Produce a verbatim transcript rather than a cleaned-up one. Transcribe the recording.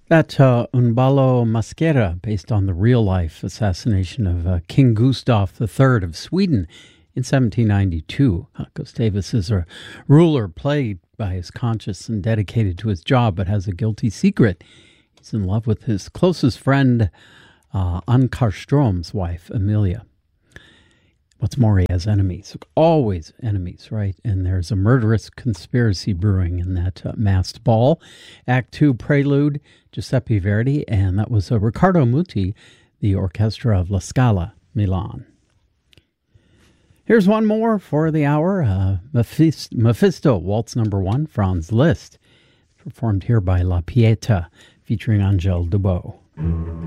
That uh, Un ballo maschera, based on the real-life assassination of uh, King Gustav the Third of Sweden in seventeen ninety-two. Uh, Gustavus is a ruler plagued by his conscience and dedicated to his job, but has a guilty secret. He's in love with his closest friend, uh, Ankarström's wife, Emilia. What's more, he has enemies, always enemies, right? And there's a murderous conspiracy brewing in that uh, masked ball. Act two prelude, Giuseppe Verdi, and that was uh, Riccardo Muti, the orchestra of La Scala, Milan. Here's one more for the hour, uh, Mephisto, Mephisto, Waltz Number One, Franz Liszt, performed here by La Pieta, featuring Angèle Dubos.